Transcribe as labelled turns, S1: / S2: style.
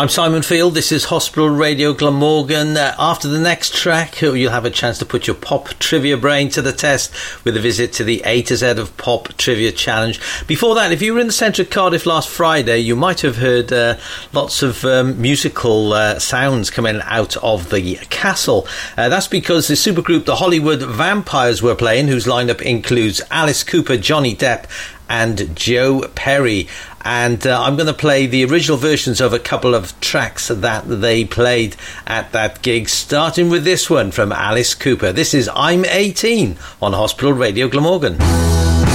S1: I'm Simon Field. This is Hospital Radio Glamorgan. After the next track, you'll have a chance to put your pop trivia brain to the test with a visit to the A to Z of Pop Trivia Challenge. Before that, if you were in the centre of Cardiff last Friday, you might have heard lots of musical sounds coming out of the castle. That's because the supergroup The Hollywood Vampires were playing, whose lineup includes Alice Cooper, Johnny Depp and Joe Perry. And I'm going to play the original versions of a couple of tracks that they played at that gig, starting with this one from Alice Cooper. This is I'm 18 on Hospital Radio Glamorgan.